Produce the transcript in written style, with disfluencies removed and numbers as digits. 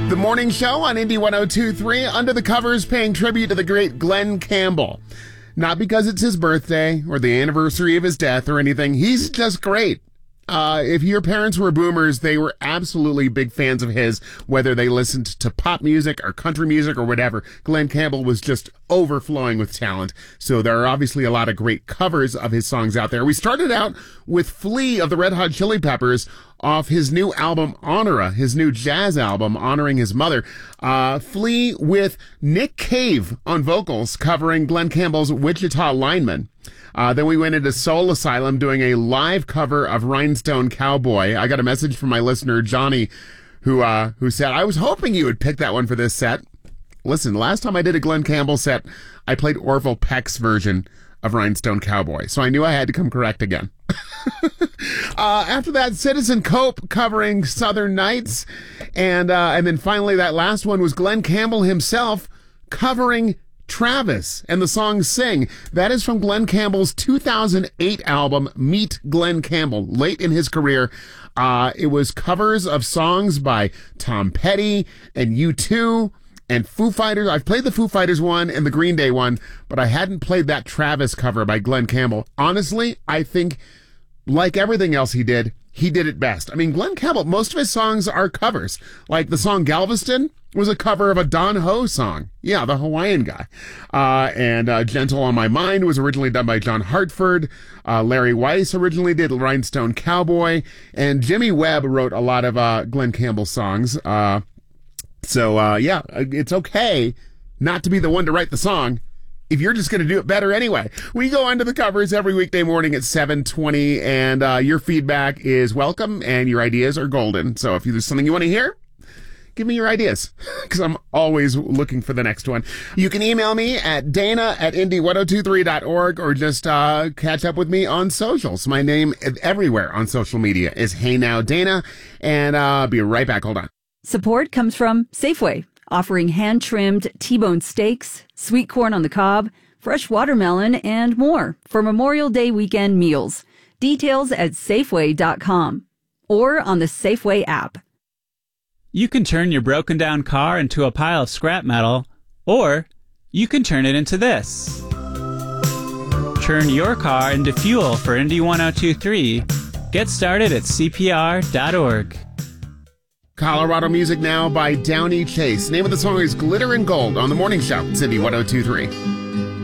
The morning show on Indy 102.3, Under the Covers, paying tribute to the great Glen Campbell. Not because it's his birthday or the anniversary of his death or anything. He's just great. If your parents were boomers, they were absolutely big fans of his, whether they listened to pop music or country music or whatever. Glen Campbell was just overflowing with talent. So there are obviously a lot of great covers of his songs out there. We started out with Flea of the Red Hot Chili Peppers off his new album, Honora, his new jazz album honoring his mother. Flea with Nick Cave on vocals covering Glen Campbell's Wichita Lineman. Then we went into Soul Asylum doing a live cover of Rhinestone Cowboy. I got a message from my listener, Johnny, who said, I was hoping you would pick that one for this set. Listen, last time I did a Glen Campbell set, I played Orville Peck's version of Rhinestone Cowboy. So I knew I had to come correct again. After that, Citizen Cope covering Southern Nights. And then finally, that last one was Glen Campbell himself covering Travis and the song Sing. That is from Glen Campbell's 2008 album, Meet Glen Campbell, late in his career. It was covers of songs by Tom Petty and U2 and Foo Fighters. I've played the Foo Fighters one and the Green Day one, but I hadn't played that Travis cover by Glen Campbell. Honestly, I think, like everything else he did it best. I mean, Glen Campbell, most of his songs are covers. Like the song Galveston was a cover of a Don Ho song. Yeah, the Hawaiian guy. And Gentle on My Mind was originally done by John Hartford. Larry Weiss originally did Rhinestone Cowboy. And Jimmy Webb wrote a lot of Glen Campbell songs. So it's okay not to be the one to write the song if you're just going to do it better anyway. We go onto the covers every weekday morning at 7:20, and your feedback is welcome, and your ideas are golden. So if there's something you want to hear, give me your ideas, because I'm always looking for the next one. You can email me at dana@indy1023.org, or just catch up with me on socials. My name everywhere on social media is Hey Now Dana, and I'll be right back. Hold on. Support comes from Safeway, offering hand-trimmed T-bone steaks, sweet corn on the cob, fresh watermelon, and more for Memorial Day weekend meals. Details at Safeway.com or on the Safeway app. You can turn your broken down car into a pile of scrap metal, or you can turn it into this. Turn your car into fuel for Indy 102.3. Get started at CPR.org. Colorado music now by Downey Chase. Name of the song is Glitter and Gold on the morning show. It's Indy 102.3.